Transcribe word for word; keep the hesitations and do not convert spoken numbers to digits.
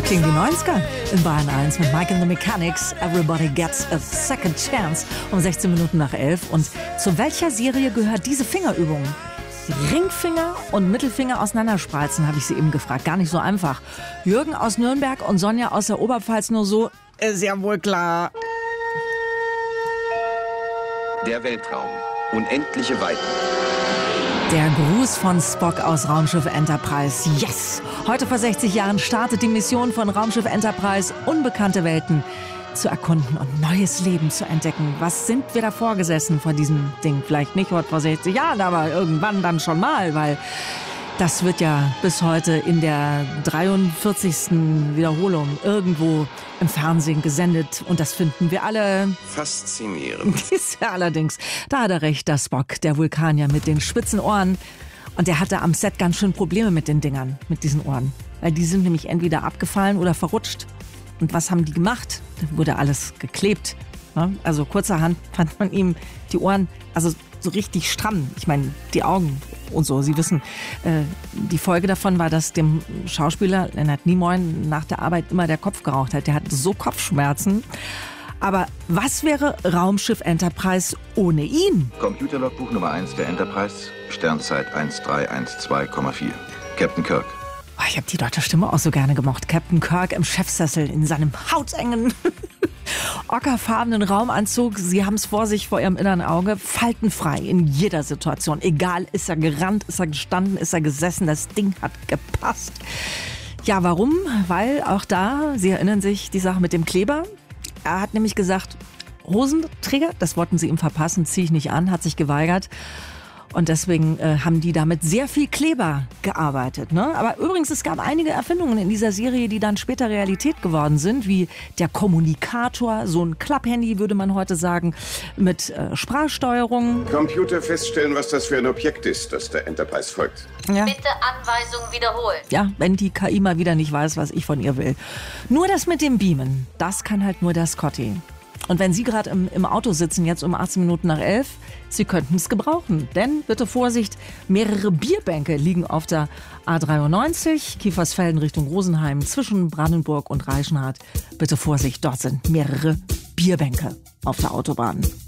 klingen die neunziger in Bayern eins mit Mike and the Mechanics. Everybody gets a second chance um sechzehn Minuten nach elf. Und zu welcher Serie gehört diese Fingerübung? Ringfinger und Mittelfinger auseinanderspreizen, habe ich sie eben gefragt. Gar nicht so einfach. Jürgen aus Nürnberg und Sonja aus der Oberpfalz nur so, ist ja wohl klar. Der Weltraum. Unendliche Weiten. Der Gruß von Spock aus Raumschiff Enterprise. Yes! Heute vor sechzig Jahren startet die Mission von Raumschiff Enterprise, unbekannte Welten zu erkunden und neues Leben zu entdecken. Was sind wir davor gesessen vor diesem Ding? Vielleicht nicht heute vor sechzig Jahren, aber irgendwann dann schon mal, weil das wird ja bis heute in der dreiundvierzigsten Wiederholung irgendwo im Fernsehen gesendet. Und das finden wir alle faszinierend. Ist ja allerdings, da hat er recht, der Spock, der Vulkanier mit den spitzen Ohren. Und der hatte am Set ganz schön Probleme mit den Dingern, mit diesen Ohren. Weil die sind nämlich entweder abgefallen oder verrutscht. Und was haben die gemacht? Da wurde alles geklebt. Also kurzerhand fand man ihm die Ohren also so richtig stramm. Ich meine, die Augen und so. Sie wissen, äh, die Folge davon war, dass dem Schauspieler Leonard Nimoy nach der Arbeit immer der Kopf geraucht hat. Der hatte so Kopfschmerzen. Aber was wäre Raumschiff Enterprise ohne ihn? Computerlogbuch Nummer eins der Enterprise, Sternzeit eins drei eins zwei Komma vier. Captain Kirk. Oh, ich habe die deutsche Stimme auch so gerne gemocht. Captain Kirk im Chefsessel in seinem hautengen, ockerfarbenen Raumanzug. Sie haben es vor sich, vor ihrem inneren Auge, faltenfrei in jeder Situation. Egal, ist er gerannt, ist er gestanden, ist er gesessen, das Ding hat gepasst. Ja, warum? Weil auch da, Sie erinnern sich, die Sache mit dem Kleber. Er hat nämlich gesagt, Hosenträger, das wollten sie ihm verpassen, ziehe ich nicht an, hat sich geweigert. Und deswegen äh, haben die da mit sehr viel Kleber gearbeitet. Ne? Aber übrigens, es gab einige Erfindungen in dieser Serie, die dann später Realität geworden sind, wie der Kommunikator, so ein Klapphandy, würde man heute sagen, mit äh, Sprachsteuerung. Computer feststellen, was das für ein Objekt ist, das der Enterprise folgt. Ja. Bitte Anweisung wiederholen. Ja, wenn die K I mal wieder nicht weiß, was ich von ihr will. Nur das mit dem Beamen, das kann halt nur der Scotty. Und wenn Sie gerade im, im Auto sitzen, jetzt um achtzehn Minuten nach elf, Sie könnten es gebrauchen. Denn, bitte Vorsicht, mehrere Bierbänke liegen auf der A dreiundneunzig, Kiefersfelden Richtung Rosenheim, zwischen Brandenburg und Reichenhall. Bitte Vorsicht, dort sind mehrere Bierbänke auf der Autobahn.